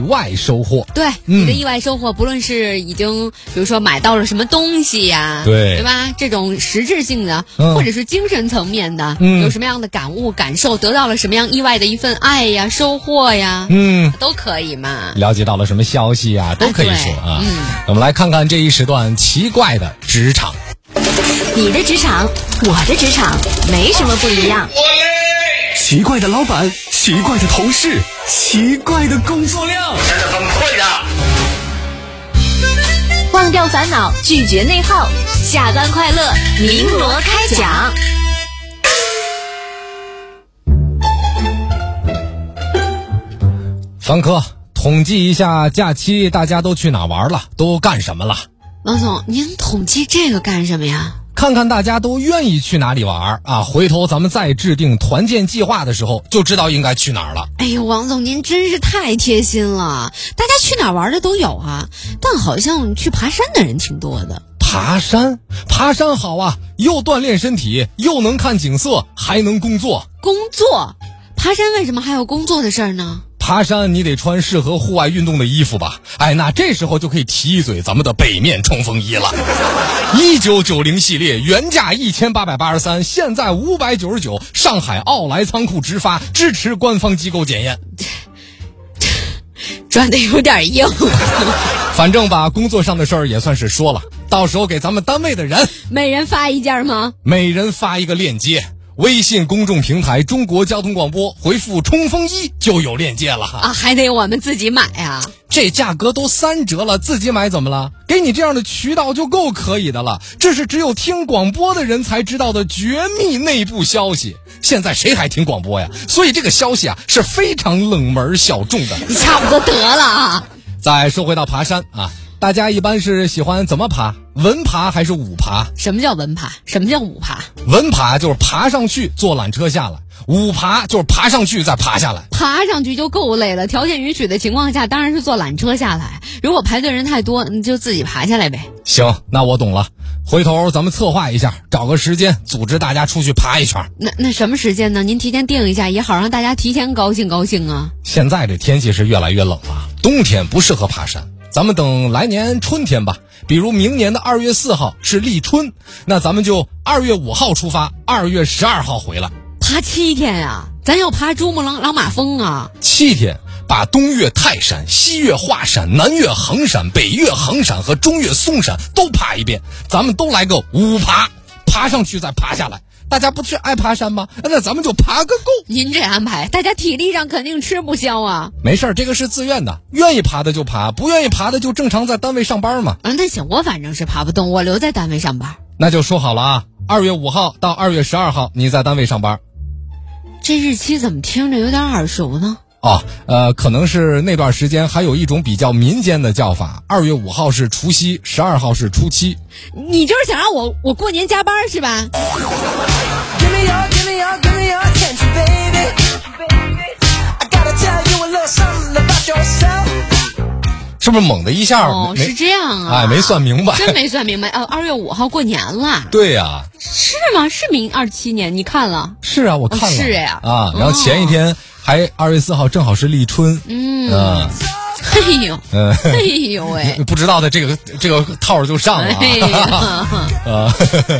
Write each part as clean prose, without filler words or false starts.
外收获。 对，你的意外收获，不论是已经比如说买到了什么东西呀，对吧？这种实质性的，或者是精神层面的，有什么样的感悟感受，得到了什么样意外的一份爱呀、收获呀，都可以嘛。 了解到了什么消息呀，都可以说啊。我们来看看这一时段奇怪的职场。 你的职场，我的职场，没什么不一样。 奇怪的老板，奇怪的同事，奇怪的工作量，真的很困啊！ 忘掉烦恼，拒绝内耗，下班快乐，鸣锣开讲。 凡科，统计一下假期大家都去哪玩了，都干什么了？ 王总，您统计这个干什么呀？ 看看大家都愿意去哪里玩啊！回头咱们再制定团建计划的时候，就知道应该去哪儿了。 哎呦，王总您真是太贴心了！大家去哪儿玩的都有啊，但好像去爬山的人挺多的。 爬山好啊，又锻炼身体，又能看景色，还能工作。 工作？爬山为什么还有工作的事儿呢？ 爬山你得穿适合户外运动的衣服吧？哎，那这时候就可以提一嘴咱们的北面冲锋衣了。1990系列原价1883，现在599，上海奥莱仓库直发，支持官方机构检验。 转的有点硬。 反正把工作上的事儿也算是说了，到时候给咱们单位的人每人发一件吗？ 每人发一个链接。微信公众平台中国交通广播回复冲锋衣就有链接了啊，还得我们自己买啊？ 这价格都3折了，自己买怎么了？给你这样的渠道就够可以的了，这是只有听广播的人才知道的绝密内部消息。现在谁还听广播呀？所以这个消息啊是非常冷门小众的。 你差不多得了啊。 再说回到爬山啊，大家一般是喜欢怎么爬？文爬还是武爬？ 什么叫文爬？什么叫武爬？ 文爬就是爬上去坐缆车下来，武爬就是爬上去再爬下来。 爬上去就够累了，条件允许的情况下当然是坐缆车下来，如果排队人太多你就自己爬下来呗。 行，那我懂了，回头咱们策划一下，找个时间组织大家出去爬一圈。 那什么时间呢？您提前定一下，也好让大家提前高兴高兴啊。 现在这天气是越来越冷了，冬天不适合爬山，咱们等来年春天吧，比如明年的2月4号是立春，那咱们就2月5号出发，2月12号回来。 爬7天啊？咱要爬珠穆朗玛峰啊 ？7天，把东岳泰山、西岳华山、南岳衡山、北岳衡山和中岳嵩山都爬一遍，咱们都来个武爬，爬上去再爬下来。大家不是爱爬山吗？那咱们就爬个够。 您这安排，大家体力上肯定吃不消啊。 没事，这个是自愿的，愿意爬的就爬，不愿意爬的就正常在单位上班嘛。 那行，我反正是爬不动，我留在单位上班。 那就说好了啊，2月5号到2月12号你在单位上班。 这日期怎么听着有点耳熟呢？ 可能是那段时间还有一种比较民间的叫法，2月5号是除夕，12号是初七。 你就是想让我过年加班是吧？ 是不是猛的一下？ 是这样啊！ 哎，没算明白， 真没算明白。2月5号过年了。 对呀。 是吗？是明27年，你看了？ 是啊，我看了。 是呀。 啊，然后前一天还2月4号正好是立春。 哎呦，哎呦喂！ 不知道的这个套就上了啊。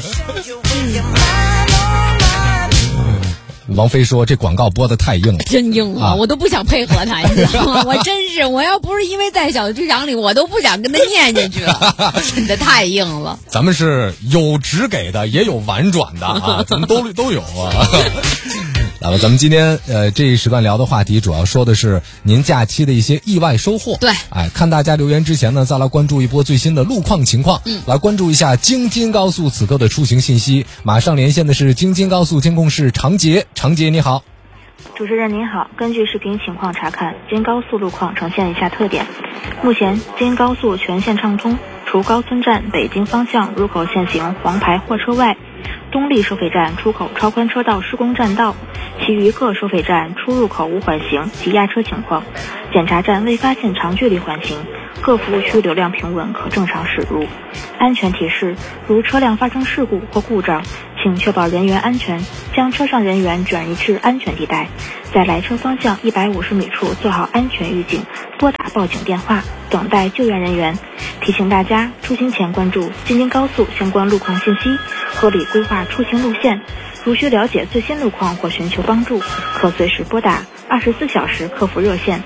王菲说这广告播的太硬了， 真硬啊！我都不想配合他，你知道吗？我要不是因为在小剧场里，我都不想跟他念下去了，真的太硬了。 咱们是有直给的，也有婉转的啊，咱们都有啊。那么咱们今天这一时段聊的话题主要说的是您假期的一些意外收获。 对， 看大家留言之前呢，再来关注一波最新的路况情况，来关注一下京津高速此刻的出行信息。马上连线的是京津高速监控室常杰，常杰你好。 主持人您好，根据视频情况查看，京高速路况呈现以下特点：目前京高速全线畅通，除高村站北京方向入口限行黄牌货车外，东丽收费站出口超宽车道施工占道，其余各收费站出入口无缓行及压车情况。 检查站未发现长距离缓行，各服务区流量平稳，可正常驶入。安全提示：如车辆发生事故或故障，请确保人员安全，将车上人员转移至安全地带，在来车方向150米处做好安全预警，拨打报警电话，等待救援人员。提醒大家，出行前关注京津高速相关路况信息，合理规划出行路线。如需了解最新路况或寻求帮助，可随时拨打24小时客服热线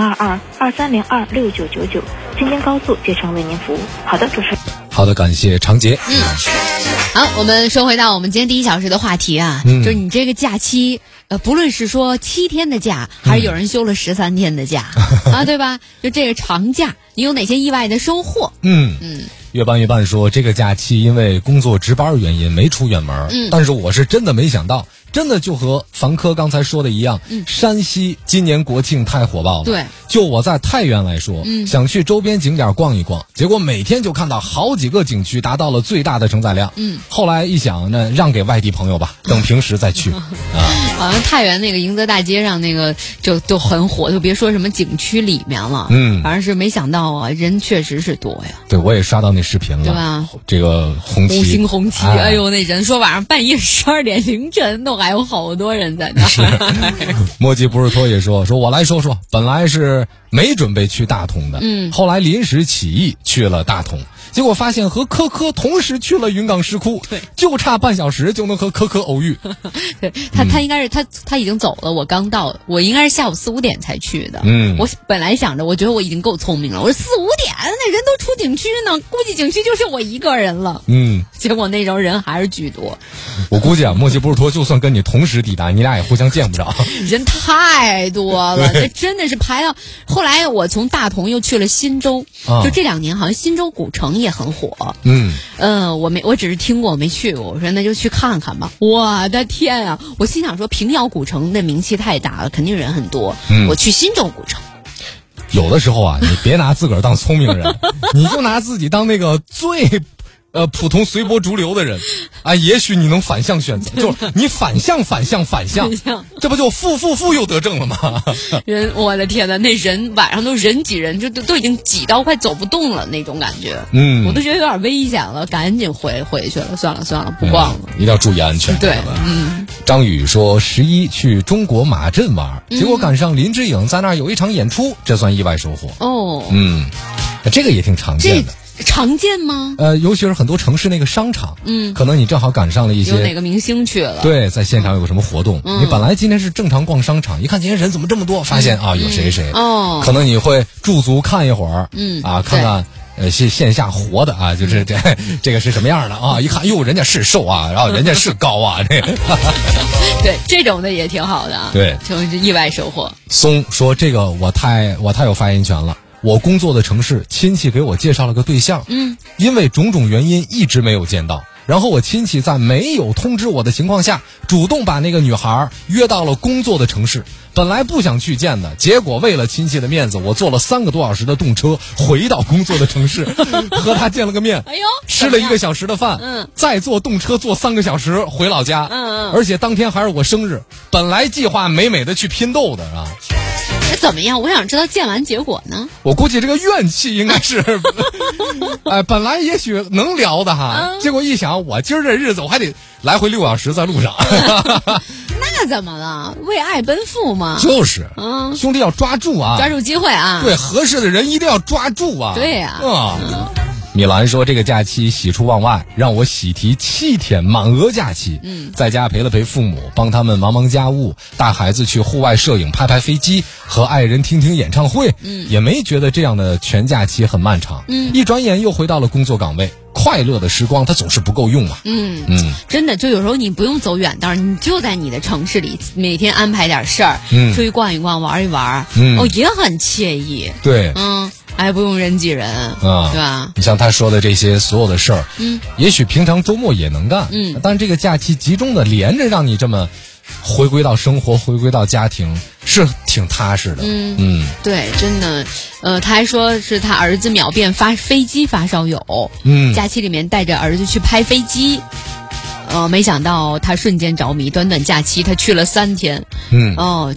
022-2302-6999，京津高速竭诚为您服务。好的，主持人。 好的，感谢长杰。 好，我们说回到我们今天第1小时的话题啊，就是你这个假期，不论是说7天的假，还是有人休了13天的假啊，对吧？就这个长假，你有哪些意外的收获？ 月半说这个假期因为工作值班原因没出远门，但是我是真的没想到，真的就和凡科刚才说的一样，山西今年国庆太火爆了。 对， 就我在太原来说，想去周边景点逛一逛，结果每天就看到好几个景区达到了最大的承载量。后来一想呢，让给外地朋友吧，等平时再去。 好像太原那个迎泽大街上那个就很火，就别说什么景区里面了。反正是没想到啊，人确实是多呀。 对，我也刷到那视频了， 对吧？ 这个红旗， 哎呦，那人说晚上半夜12点凌晨都还有好多人在那。 墨迹不是托也说我来说，本来是没准备去大同的，后来临时起意去了大同，结果发现和科科同时去了云冈石窟， 对， 就差半小时就能和科科偶遇。 对，他应该是他已经走了，我刚到，我应该是下午4、5点才去的。我本来想着，我觉得我已经够聪明了，我说4、5点那人都出景区呢，估计景区就是我一个人了。结果那时候人还是巨多。 我估计啊，墨迹不是托就算跟你同时抵达，你俩也互相见不着。 人太多了，这真的是排到。后来我从大同又去了新州，就这2年好像新州古城也很火。我只是听过，我没去过。我说那就去看看吧。我的天啊！我心想说平遥古城的名气太大了，肯定人很多。我去新州古城。 有的时候啊，你别拿自个儿当聪明人，你就拿自己当那个最普通随波逐流的人啊，也许你能反向选择，就是你反向，这不就负又得正了吗？ 人，我的天哪，那人晚上都人挤人，就都已经挤到快走不动了那种感觉。我都觉得有点危险了，赶紧回去了，算了，不逛了。 一定要注意安全。 对， 张宇说11去中国马镇玩，结果赶上林志颖在那儿有一场演出，这算意外收获。这个也挺常见的。 常见吗？ 尤其是很多城市那个商场，可能你正好赶上了一些有哪个明星去了， 对，在现场有个什么活动，你本来今天是正常逛商场，一看今天人怎么这么多，发现有谁，可能你会驻足看一会儿，看看线下活的啊，就是这个是什么样的啊？一看哟，人家是瘦啊，然后人家是高啊，这个对，这种的也挺好的啊， 对， 就是意外收获。 松说这个我太有发言权了。我工作的城市亲戚给我介绍了个对象，因为种种原因一直没有见到，然后我亲戚在没有通知我的情况下，主动把那个女孩约到了工作的城市。本来不想去见的，结果为了亲戚的面子，我坐了3个多小时的动车回到工作的城市，和他见了个面，吃了1个小时的饭，再坐动车坐3个小时回老家，而且当天还是我生日，本来计划美美的去拼豆的啊。 怎么样？我想知道见完结果呢？ 我估计这个怨气应该是，本来也许能聊的哈，结果一想，我今儿这日子我还得来回6小时在路上。 那怎么了？为爱奔赴嘛。 就是，兄弟要抓住啊， 抓住机会啊。 对，合适的人一定要抓住啊。 对呀。 米兰说这个假期喜出望外，让我喜提7天满额假期，在家陪了陪父母，帮他们忙家务，带孩子去户外摄影拍飞机，和爱人听演唱会，也没觉得这样的全假期很漫长，一转眼又回到了工作岗位。快乐的时光它总是不够用嘛。 真的，就有时候你不用走远道，你就在你的城市里每天安排点事儿，出去逛一逛，玩一玩，也很惬意。 对， 还不用人挤人啊，对吧？ 你像他说的这些所有的事儿，也许平常周末也能干，但这个假期集中的连着，让你这么回归到生活，回归到家庭，是挺踏实的。 对，真的。他还说是他儿子秒变飞机发烧友，假期里面带着儿子去拍飞机。没想到他瞬间着迷，短假期他去了3天，去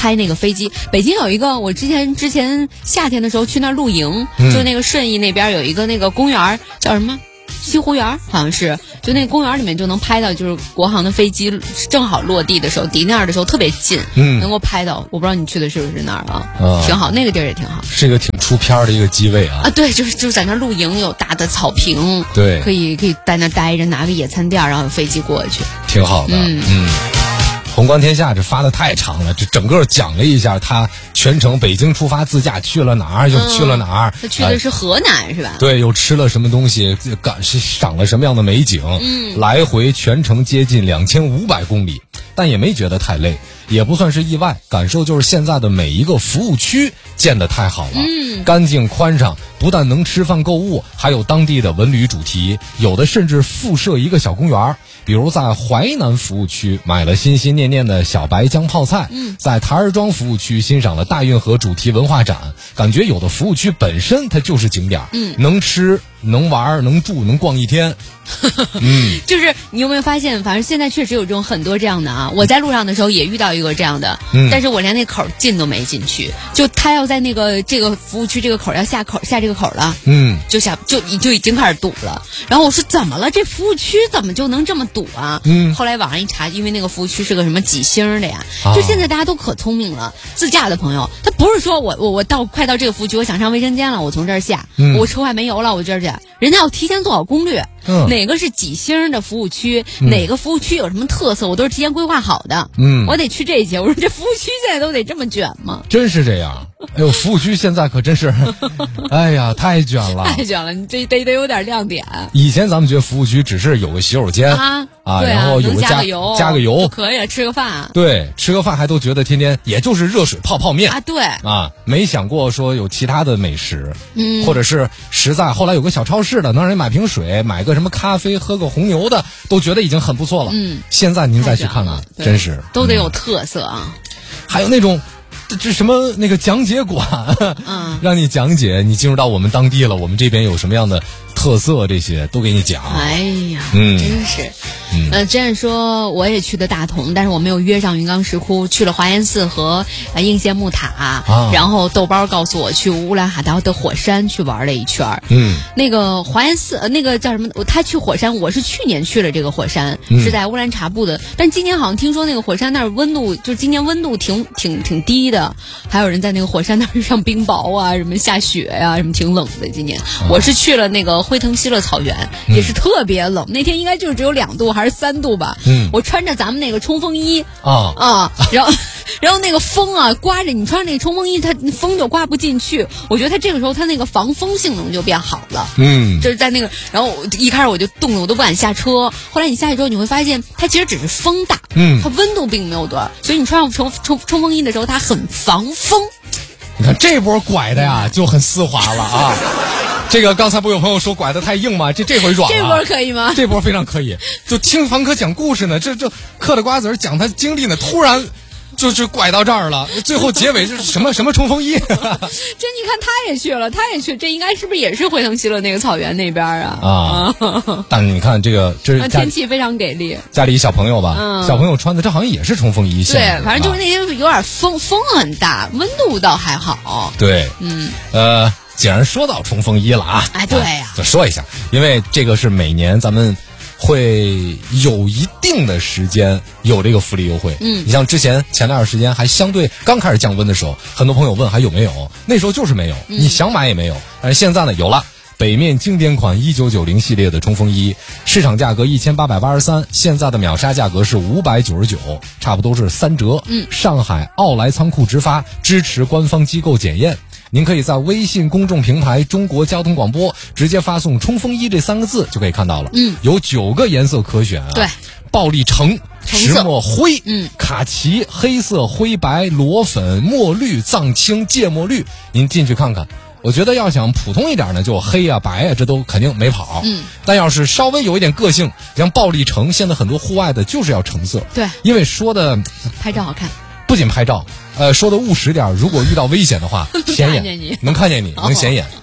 拍那个飞机。北京有一个，我之前夏天的时候去那儿露营，就那个顺义那边有一个那个公园叫什么西湖园，好像是，就那公园里面就能拍到，就是国航的飞机正好落地的时候，离那儿的时候特别近，能够拍到。我不知道你去的是不是那儿啊？挺好，那个地儿也挺好， 是一个挺出片的一个机位啊。 对，就是在那儿露营，有大的草坪， 对， 可以在那儿待着，拿个野餐垫，然后有飞机过去， 挺好的。宏观天下这发的太长了，这整个讲了一下他全程北京出发自驾去了哪儿，又去了哪儿。 他去的是河南是吧？ 对，又吃了什么东西，赏了什么样的美景。来回全程接近2500公里，但也没觉得太累，也不算是意外。感受就是现在的每一个服务区建得太好了，干净宽敞，不但能吃饭购物，还有当地的文旅主题，有的甚至附设一个小公园。比如在淮南服务区买了心心念念的小白姜泡菜，在台儿庄服务区欣赏了大运河主题文化展，感觉有的服务区本身它就是景点，能吃能玩能住能逛一天。 就是你有没有发现，反正现在确实有这种很多这样的啊。我在路上的时候也遇到一个这样的，但是我连那口进都没进去，就他要在那个这个服务区这个口要下这个口了，就已经开始堵了。然后我说怎么了？这服务区怎么就能这么堵啊？后来网上一查，因为那个服务区是个什么几星的呀？就现在大家都可聪明了，自驾的朋友他不是说我快到这个服务区，我想上卫生间了，我从这儿下，我车快没油了，我这儿去，人家要提前做好攻略。哪个是几星的服务区，哪个服务区有什么特色，我都是提前规划好的。我得去这些。我说这服务区现在都得这么卷吗？ 真是这样。哎呦，服务区现在可真是，哎呀，太卷了， 太卷了！你这得有点亮点。 以前咱们觉得服务区只是有个洗手间然后有个加个油就可以吃个饭。 对，吃个饭还都觉得天天也就是热水泡面对没想过说有其他的美食，或者是实在后来有个小超市的，能让人买瓶水，买个什么咖啡，喝个红牛的，都觉得已经很不错了。现在您再去看看，真是都得有特色啊。 还有那种。这什么那个讲解馆，让你讲解，你进入到我们当地了，我们这边有什么样的特色，这些都给你讲。 哎呀，真是。这样说我也去的大同，但是我没有约上云冈石窟，去了华严寺和应县木塔，然后豆包告诉我去乌兰哈达的火山去玩了一圈。那个华严寺那个叫什么？他去火山，我是去年去了这个火山，是在乌兰察布的，但今年好像听说那个火山那儿温度，就今年温度挺低的，还有人在那个火山那儿上冰雹啊，什么下雪呀，什么挺冷的。今年我是去了那个辉腾西勒草原，也是特别冷，那天应该就只有2度还是3度吧。我穿着咱们那个冲锋衣然后那个风刮着你穿那个冲锋衣，它风就刮不进去。我觉得它这个时候它那个防风性能就变好了。就是在那个，然后一开始我就冻得我都不敢下车。后来你下去之后，你会发现它其实只是风大，它温度并没有多少，所以你穿上冲锋衣的时候，它很防风。 你看这波拐的呀，就很丝滑了啊。这个刚才不有朋友说拐的太硬吗？这回软了。 这波可以吗？ 这波非常可以。就听房客讲故事呢，这嗑的瓜子讲他经历呢，突然就是拐到这儿了，最后结尾是什么冲锋衣？这你看他也去了，这应该是不是也是辉腾西勒那个草原那边但你看这个，这是天气非常给力。 家里小朋友吧，小朋友穿的这好像也是冲锋衣。 对，反正就是那天有点风很大，温度倒还好。 对，既然说到冲锋衣了对呀， 就说一下，因为这个是每年咱们会有一定的时间有这个福利优惠。你像前段时间还相对刚开始降温的时候，很多朋友问还有没有，那时候就是没有，你想买也没有。但是现在呢有了，北面经典款1990系列的冲锋衣，市场价格1883，现在的秒杀价格是599，差不多是3折。上海奥莱仓库直发，支持官方机构检验。您可以在微信公众平台中国交通广播直接发送冲锋衣这3个字就可以看到了。有9个颜色可选对， 暴力橙、石墨灰、卡其、黑色、灰白、裸粉、墨绿、藏青、芥末绿，您进去看看。我觉得要想普通一点呢，就黑白这都肯定没跑。但要是稍微有一点个性，像暴力橙，现在很多户外的就是要橙色。 对， 因为说的拍照好看， 不仅拍照，说的务实点，如果遇到危险的话，显眼，能看见你，能显眼。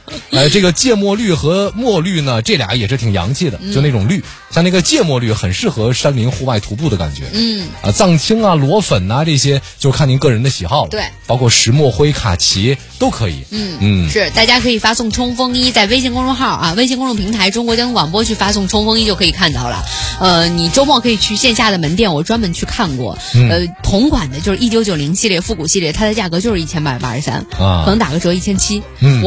这个芥末绿和墨绿呢，这俩也是挺洋气的，就那种绿，像那个芥末绿很适合山林户外徒步的感觉。藏青啊、裸粉啊这些就看您个人的喜好了。 对， 包括石墨灰、卡其都可以。 是，大家可以发送冲锋衣，在微信公众号啊、微信公众平台中国交通广播去发送冲锋衣就可以看到了。你周末可以去线下的门店，我专门去看过。同款的就是1990系列复古系列，它的价格就是1883，可能打个折1700。